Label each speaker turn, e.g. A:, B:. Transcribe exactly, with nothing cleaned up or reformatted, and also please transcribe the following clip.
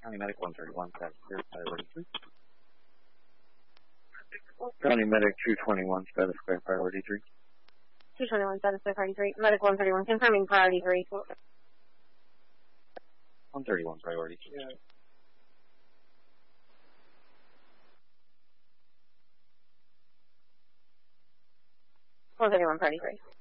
A: County Medic one thirty-one, status clear, priority three. County Medic two twenty-one, status clear, priority three.
B: two twenty-one, status clear, priority three. Medic one thirty-one, confirming priority three.
A: one thirty-one, priority three. Yeah.
B: one thirty-one, priority three.